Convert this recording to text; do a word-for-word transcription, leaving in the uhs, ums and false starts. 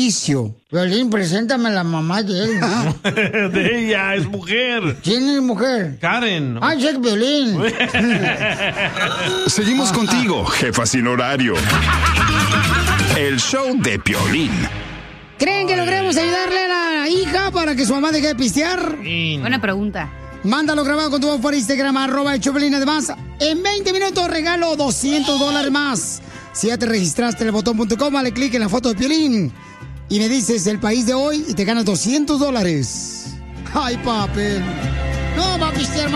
vicio. Piolín, preséntame a la mamá de él. De ella, es mujer. ¿Quién es mujer? Karen. ¡Ay, es Piolín! Seguimos contigo, jefa sin horario. El show de Piolín. ¿Creen que logremos ayudarle a la hija para que su mamá deje de pistear? Buena pregunta. Mándalo grabado con tu voz por Instagram, arroba el Choplin. Además, en veinte minutos regalo doscientos dólares más. Si ya te registraste en el botón punto com, dale clic en la foto de Piolín y me dices el país de hoy y te ganas doscientos dólares. ¡Ay, papel! ¡No va a pistear más!